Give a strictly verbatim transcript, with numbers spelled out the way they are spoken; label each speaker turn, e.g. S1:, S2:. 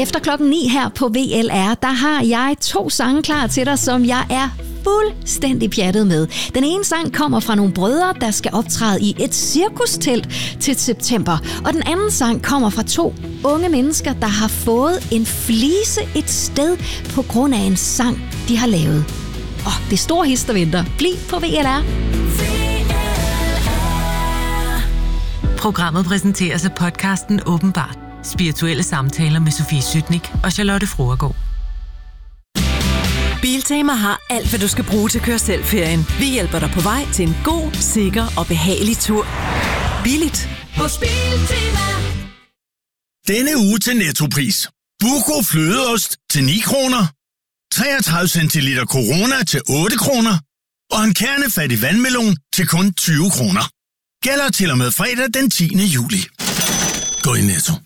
S1: Efter klokken ni her på V L R, der har jeg to sange klar til dig, som jeg er fuldstændig pjattet med. Den ene sang kommer fra nogle brødre, der skal optræde i et cirkustelt til september. Og den anden sang kommer fra to unge mennesker, der har fået en flise et sted på grund af en sang, de har lavet. Og det store hist, der venter. Bliv på V L R.
S2: Programmet præsenteres af podcasten Åbenbart. Spirituelle samtaler med Sofie Sytnik og Charlotte Fruergaard.
S3: Biltema har alt, hvad du skal bruge til køre-selv-ferien. Vi hjælper dig på vej til en god, sikker og behagelig tur. Billigt.
S4: Hos Biltema.
S5: Denne uge til Nettopris. Buco flødeost til ni kroner. treogtredive centiliter Corona til otte kroner. Og en kernefattig vandmelon til kun tyve kroner. Gælder til og med fredag den tiende juli. Gå i Netto.